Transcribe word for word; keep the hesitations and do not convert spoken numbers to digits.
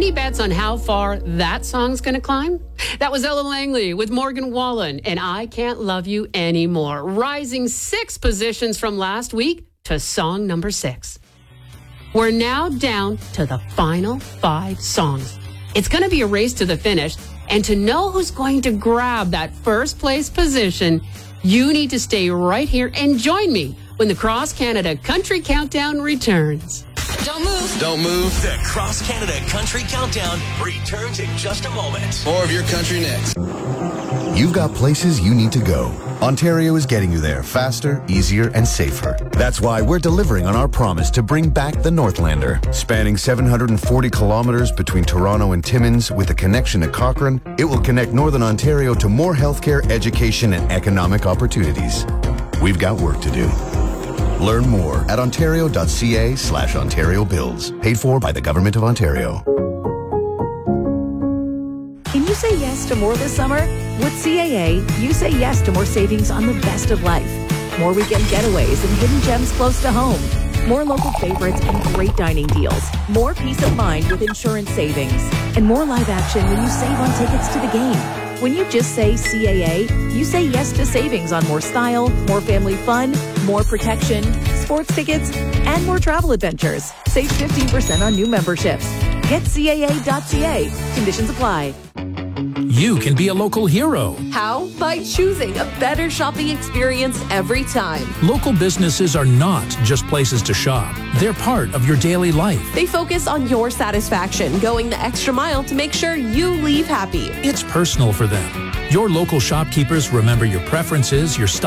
Any bets on how far that song's going to climb? That was Ella Langley with Morgan Wallen and I Can't Love You Anymore, rising six positions from last week to song number six. We're now down to the final five songs. It's going to be a race to the finish, and to know who's going to grab that first place position, you need to stay right here and join me when the Cross Canada Country Countdown returns. Don't move. Don't move. The Cross Canada Country Countdown returns in just a moment. More of your country next. You've got places you need to go. Ontario is getting you there faster, easier, and safer. That's why we're delivering on our promise to bring back the Northlander. Spanning seven hundred forty kilometers between Toronto and Timmins with a connection to Cochrane, it will connect Northern Ontario to more healthcare, education, and economic opportunities. We've got work to do. Learn more at ontario.ca slash Ontario Builds. Paid for by the Government of Ontario. Can you say yes to more this summer? With C A A, you say yes to more savings on the best of life. More weekend getaways and hidden gems close to home. More local favorites and great dining deals. More peace of mind with insurance savings. And more live action when you save on tickets to the game. When you just say C A A, you say yes to savings on more style, more family fun, more protection, sports tickets, and more travel adventures. Save fifteen percent on new memberships. Get C A A dot C A. Conditions apply. You can be a local hero. How? By choosing a better shopping experience every time. Local businesses are not just places to shop. They're part of your daily life. They focus on your satisfaction, going the extra mile to make sure you leave happy. It's personal for them. Your local shopkeepers remember your preferences, your style.